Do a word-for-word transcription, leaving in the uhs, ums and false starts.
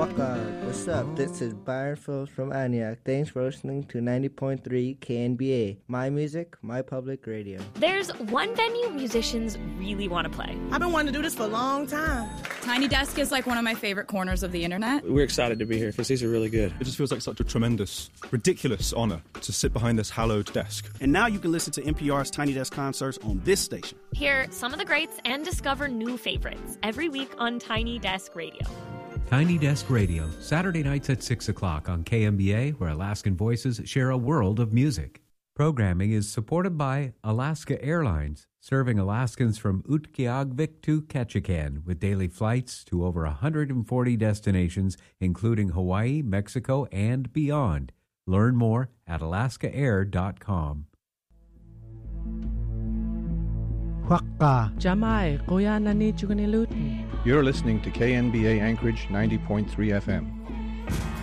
Waka, what's up? This is Byron Phillips from Antioch. Thanks for listening to ninety point three K N B A. My music, my public radio. There's one venue musicians really want to play. I've been wanting to do this for a long time. Tiny Desk is like one of my favorite corners of the internet. We're excited to be here because these are really good. It just feels like such a tremendous, ridiculous honor to sit behind this hallowed desk. And now you can listen to N P R's Tiny Desk concerts on this station. Hear some of the greats and discover new favorites every week on Tiny Desk Radio. Tiny Desk Radio, Saturday nights at six o'clock on K M B A, where Alaskan voices share a world of music. Programming is supported by Alaska Airlines, serving Alaskans from Utqiagvik to Ketchikan with daily flights to over one hundred forty destinations, including Hawaii, Mexico, and beyond. Learn more at alaska air dot com. Jamai, kuya nani chuganilutin. You're listening to K N B A Anchorage ninety point three F M.